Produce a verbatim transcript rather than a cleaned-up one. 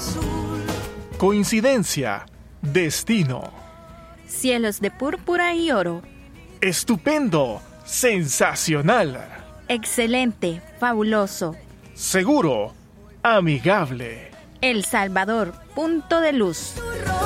azul. Coincidencia, destino. Cielos de púrpura y oro. Estupendo, sensacional. Excelente, fabuloso. Seguro, amigable. El Salvador, punto de luz.